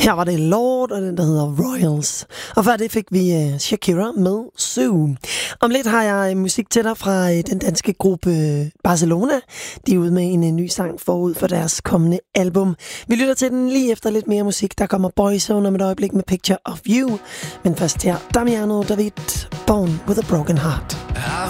Her var det Lord, og den der hedder Royals. Og før det fik vi Shakira med Sue. Om lidt har jeg musik til dig fra den danske gruppe Barcelona. De er ude med en ny sang forud for deres kommende album. Vi lytter til den lige efter lidt mere musik. Der kommer Boyzone om et øjeblik med Picture of You. Men først her, Damiano David, Born with a Broken Heart.